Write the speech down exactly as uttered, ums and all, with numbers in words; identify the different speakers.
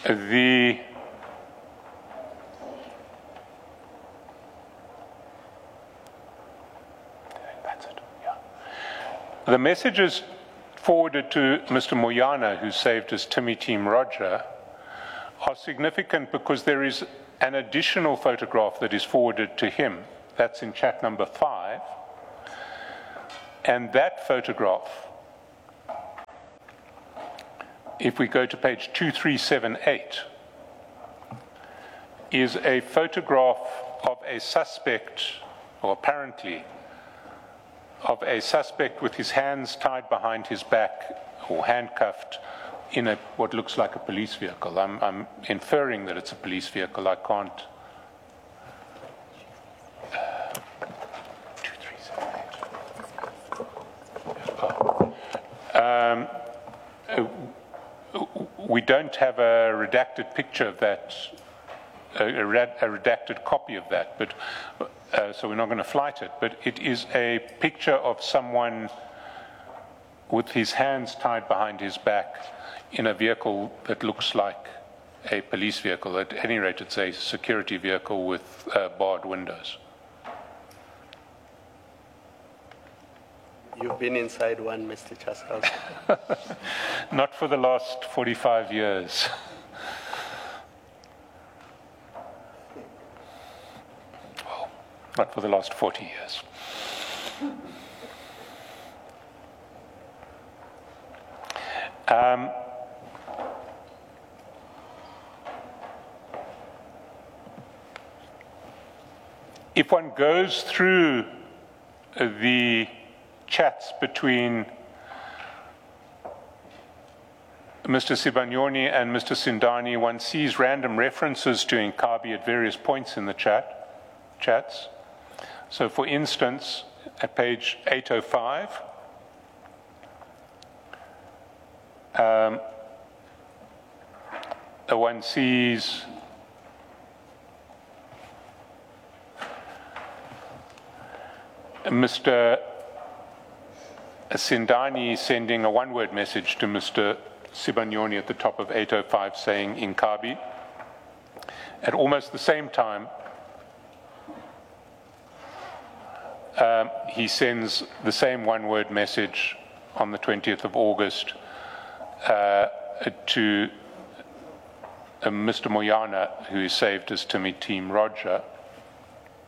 Speaker 1: The That's it, yeah. The messages forwarded to Mister Moyana, who saved as Timmy Team Roger, are significant because there is an additional photograph that is forwarded to him. That's in chat number five. And that photograph, if we go to page two three seven eight, is a photograph of a suspect, or apparently of a suspect with his hands tied behind his back or handcuffed in a, what looks like a police vehicle. I'm, I'm inferring that it's a police vehicle. I can't. Uh, two three seven eight. Um, we don't have a redacted picture of that, a, a, rad, a redacted copy of that, but uh, so we're not going to flight it. But it is a picture of someone with his hands tied behind his back in a vehicle that looks like a police vehicle. At any rate, it's a security vehicle with uh, barred windows.
Speaker 2: You've been inside one, Mister Chaskell.
Speaker 1: Not for the last forty-five years. Well, not for the last forty years. Um, if one goes through the chats between Mister Sibanyoni and Mister Sindani, one sees random references to Inkabi at various points in the chat, chats. So for instance, at page eight oh five, um, one sees Mister Sindani sending a one-word message to Mister Sibanyoni at the top of eight oh five saying Inkabi. At almost the same time, um, he sends the same one-word message on the twentieth of August uh, to uh, Mister Moyana, who is saved as Timmy Team Roger.